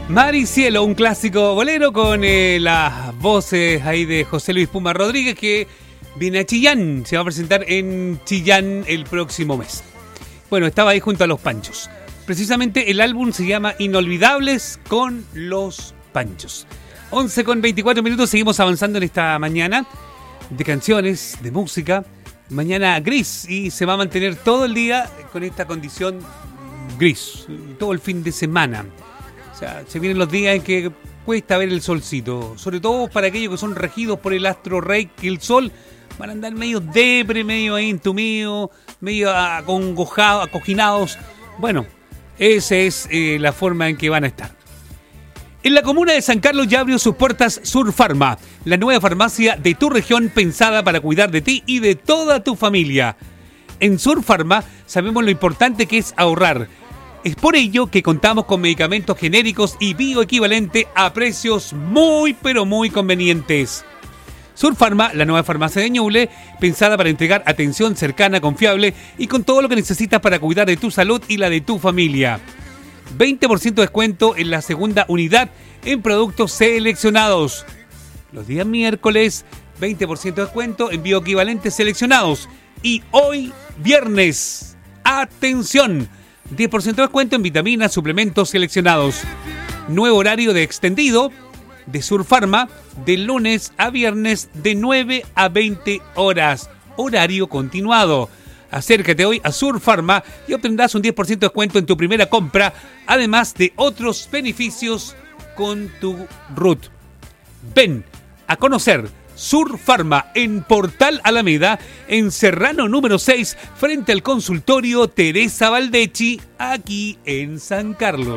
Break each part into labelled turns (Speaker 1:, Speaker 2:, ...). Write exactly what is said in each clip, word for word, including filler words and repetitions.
Speaker 1: Mar y Cielo, un clásico bolero con eh, las voces ahí de José Luis Puma Rodríguez, que viene a Chillán, se va a presentar en Chillán el próximo mes. Bueno, estaba ahí junto a Los Panchos. Precisamente el álbum se llama Inolvidables con Los Panchos. once con veinticuatro minutos, seguimos avanzando en esta mañana de canciones, de música. Mañana gris, y se va a mantener todo el día con esta condición gris, todo el fin de semana. O sea, se vienen los días en que cuesta ver el solcito, sobre todo para aquellos que son regidos por el astro rey, que el sol van a andar medio depre, medio ahí entumido, medio acongojado, acoginados. Bueno, esa es eh, la forma en que van a estar. En la comuna de San Carlos ya abrió sus puertas Surfarma, la nueva farmacia de tu región pensada para cuidar de ti y de toda tu familia. En Surfarma sabemos lo importante que es ahorrar. Es por ello que contamos con medicamentos genéricos y bioequivalente a precios muy pero muy convenientes. Surfarma, la nueva farmacia de Ñuble, pensada para entregar atención cercana, confiable y con todo lo que necesitas para cuidar de tu salud y la de tu familia. veinte por ciento de descuento en la segunda unidad en productos seleccionados. Los días miércoles, veinte por ciento de descuento en bioequivalentes seleccionados. Y hoy, viernes, ¡atención! diez por ciento de descuento en vitaminas, suplementos seleccionados. Nuevo horario de extendido de Surfarma de lunes a viernes de nueve a veinte horas. Horario continuado. Acércate hoy a Surfarma y obtendrás un diez por ciento de descuento en tu primera compra, además de otros beneficios con tu R U T. Ven a conocer Surfarma en Portal Alameda, en Serrano número seis, frente al consultorio Teresa Valdechi, aquí en San Carlos.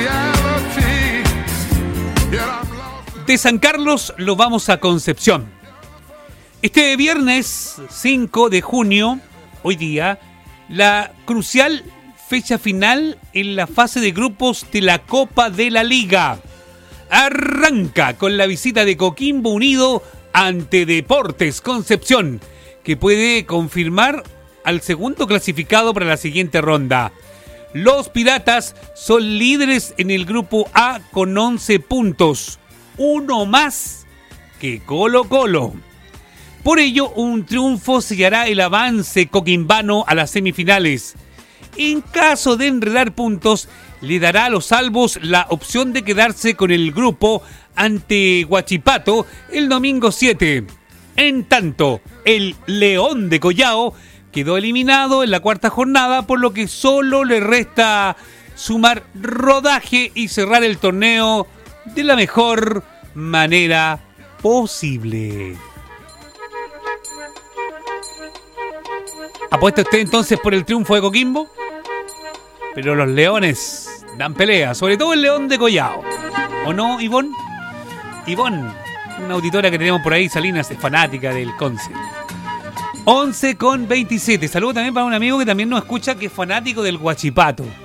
Speaker 1: De San Carlos lo vamos a Concepción. Este viernes cinco de junio, hoy día, la crucial fecha final en la fase de grupos de la Copa de la Liga. Arranca con la visita de Coquimbo Unido ante Deportes Concepción, que puede confirmar al segundo clasificado para la siguiente ronda. Los Piratas son líderes en el grupo A con once puntos, uno más que Colo Colo. Por ello, un triunfo sellará el avance coquimbano a las semifinales. En caso de enredar puntos, le dará a los albos la opción de quedarse con el grupo ante Huachipato el domingo siete. En tanto, el León de Collao quedó eliminado en la cuarta jornada, por lo que solo le resta sumar rodaje y cerrar el torneo de la mejor manera posible. ¿Apuesta usted entonces por el triunfo de Coquimbo? Pero los leones dan pelea, sobre todo el León de Collao. ¿O no, Ivonne? Ivonne, una auditora que tenemos por ahí, Salinas, es fanática del Conce. once con veintisiete. Saludo también para un amigo que también nos escucha, que es fanático del Huachipato.